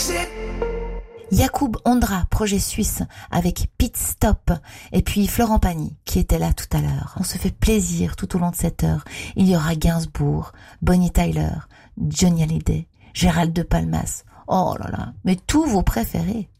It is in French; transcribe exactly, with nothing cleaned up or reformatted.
Yacoub Ondra, projet suisse, avec Pit Stop, et puis Florent Pagny, qui était là tout à l'heure. On se fait plaisir tout au long de cette heure. Il y aura Gainsbourg, Bonnie Tyler, Johnny Hallyday, Gérald de Palmas. Oh là là, mais tous vos préférés.